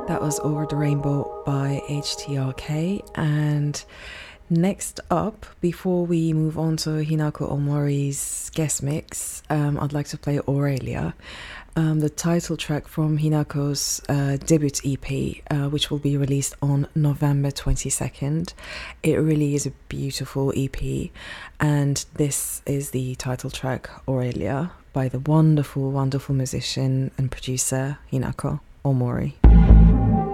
That was Over the Rainbow by HTRK. And next up, before we move on to Hinako Omori's guest mix, I'd like to play Aurelia, the title track from Hinako's debut EP, which will be released on November 22nd. It really is a beautiful EP, and this is the title track Aurelia by the wonderful, wonderful musician and producer Hinako Omori.